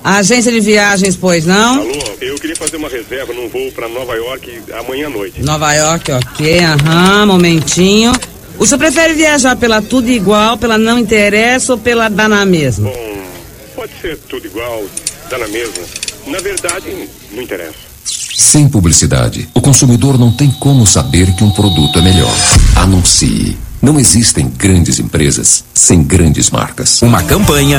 Agência de viagens, pois não? Alô, eu queria fazer uma reserva num voo para Nova York amanhã à noite. Nova York, ok, momentinho. O senhor prefere viajar pela Tudo Igual, pela Não Interessa ou pela Dá na Mesma? Bom, pode ser tudo igual, dá na mesma. Na verdade, não interessa. Sem publicidade, o consumidor não tem como saber que um produto é melhor. Anuncie. Não existem grandes empresas sem grandes marcas. Uma campanha